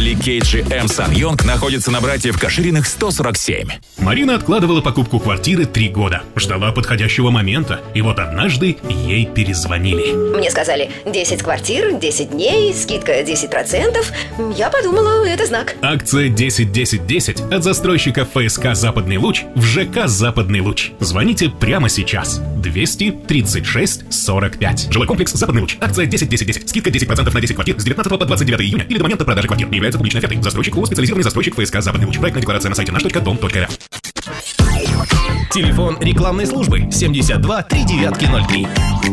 Билли Кейдж и М. Сан Йонг находятся на братьев Кашириных 147. Марина откладывала покупку квартиры 3 года. Ждала подходящего момента. И вот однажды ей перезвонили. Мне сказали, 10 квартир, 10 дней, скидка 10%. Я подумала, это знак. Акция 10-10-10 от застройщика ФСК «Западный луч» в ЖК «Западный луч». Звоните прямо сейчас. 236-45. Жилой комплекс «Западный луч». Акция 10-10-10. Скидка 10% на 10 квартир с 19 по 29 июня или до момента продажи квартир. Не является публичной офертой. Застройщик ООО «Специализированный застройщик ФСК «Западный луч». Проектная декларация на сайте наш.дом.рф. Телефон рекламной службы 72 3903.